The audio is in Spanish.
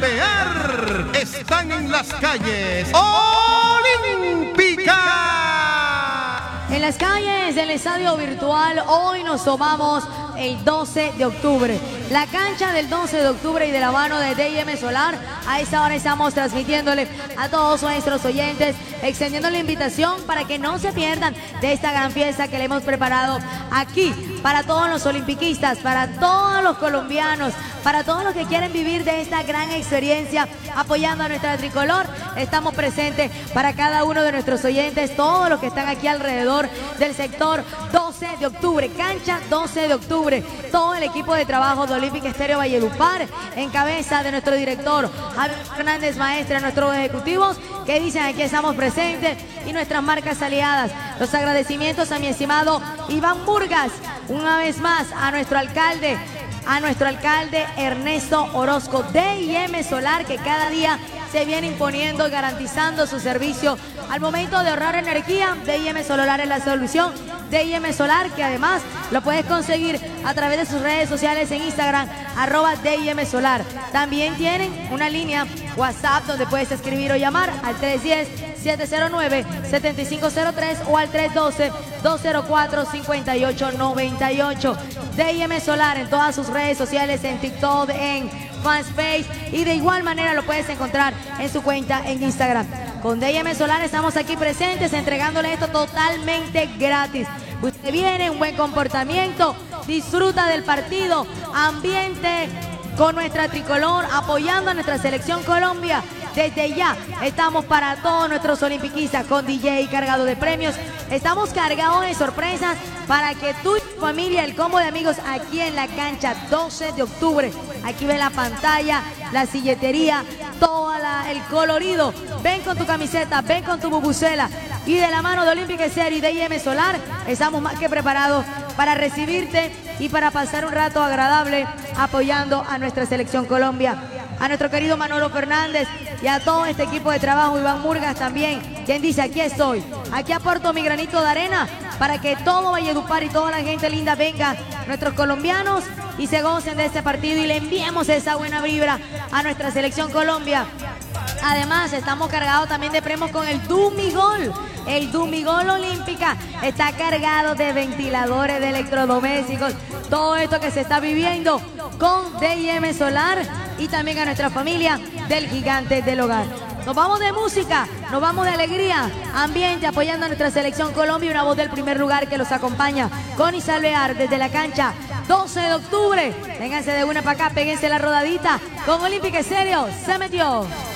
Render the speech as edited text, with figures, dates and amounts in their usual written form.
chambear. Están en las calles Olímpica. En las calles del estadio virtual, hoy nos tomamos el 12 de octubre. La cancha del 12 de octubre y de la mano de D&M Solar. A esta hora estamos transmitiéndole a todos nuestros oyentes, extendiendo la invitación para que no se pierdan de esta gran fiesta que le hemos preparado aquí para todos los olimpiquistas, para todos los colombianos, para todos los que quieren vivir de esta gran experiencia apoyando a nuestra tricolor. Estamos presentes para cada uno de nuestros oyentes, todos los que están aquí alrededor del sector 12 de octubre, cancha 12 de octubre. Todo el equipo de trabajo de Olímpica Estéreo Valledupar, en cabeza de nuestro director Javier Fernández Maestre, nuestros ejecutivos que dicen aquí estamos presentes, y nuestras marcas aliadas. Los agradecimientos a mi estimado Iván Murgas, una vez más a nuestro alcalde Ernesto Orozco, D&M Solar, que cada día se viene imponiendo y garantizando su servicio al momento de ahorrar energía. D&M Solar es la solución. D&M Solar, que además lo puedes conseguir a través de sus redes sociales en Instagram, @D&M Solar. También tienen una línea WhatsApp donde puedes escribir o llamar al 310-709-7503 o al 312-204-5898. D&M Solar en todas sus redes sociales, en TikTok, en Fanspace, y de igual manera lo puedes encontrar en su cuenta en Instagram. Con D&M Solar estamos aquí presentes entregándole esto totalmente gratis. Usted viene, un buen comportamiento, disfruta del partido, ambiente con nuestra tricolor, apoyando a nuestra selección Colombia. Desde ya estamos para todos nuestros olimpiquistas con DJ cargado de premios. Estamos cargados de sorpresas para que tú y tu familia, el combo de amigos aquí en la cancha 12 de octubre. Aquí ven la pantalla, la silletería, todo el colorido. Ven con tu camiseta, ven con tu bubucela. Y de la mano de Olímpica Estéreo y D&M Solar, estamos más que preparados para recibirte y para pasar un rato agradable apoyando a nuestra selección Colombia. A nuestro querido Manolo Fernández y a todo este equipo de trabajo, Iván Murgas también, quien dice: aquí estoy, aquí aporto mi granito de arena para que todo Valledupar y toda la gente linda venga, nuestros colombianos, y se gocen de este partido y le enviemos esa buena vibra a nuestra selección Colombia. Además, estamos cargados también de premios con el Dumigol. El Dumigol Olímpica está cargado de ventiladores, de electrodomésticos, todo esto que se está viviendo con D&M Solar, y también a nuestra familia del Gigante del Hogar. Nos vamos de música, nos vamos de alegría, ambiente, apoyando a nuestra selección Colombia, una voz del primer lugar que los acompaña, Connie Salvear, desde la cancha 12 de octubre. Vénganse de una para acá, péguense la rodadita, con Olímpica Estéreo se metió.